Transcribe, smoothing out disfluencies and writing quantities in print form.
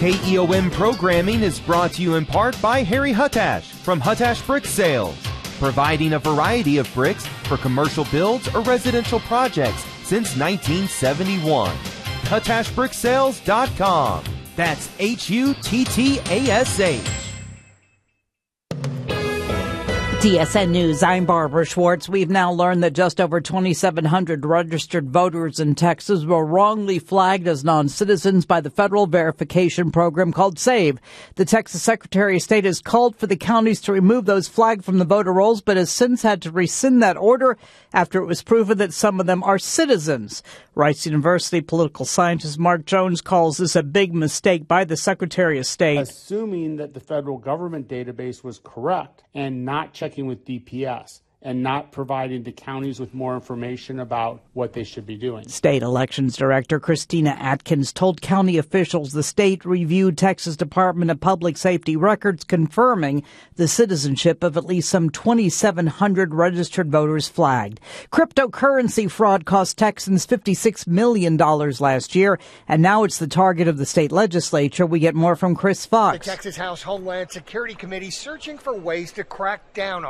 KEOM programming is brought to you in part by Harry Huttash from Huttash Brick Sales, providing a variety of bricks for commercial builds or residential projects since 1971. HuttashBrickSales.com. That's HUTTASH. TSN News, I'm Barbara Schwartz. We've now learned that just over 2,700 registered voters in Texas were wrongly flagged as non-citizens by the federal verification program called SAVE. The Texas Secretary of State has called for the counties to remove those flagged from the voter rolls, but has since had to rescind that order after it was proven that some of them are citizens. Rice University political scientist Mark Jones calls this a big mistake by the Secretary of State. Assuming that the federal government database was correct and not checking with DPS and not providing the counties with more information about what they should be doing. State Elections Director Christina Atkins told county officials the state reviewed Texas Department of Public Safety records confirming the citizenship of at least some 2,700 registered voters flagged. Cryptocurrency fraud cost Texans $56 million last year, and now it's the target of the state legislature. We get more from Chris Fox. The Texas House Homeland Security Committee searching for ways to crack down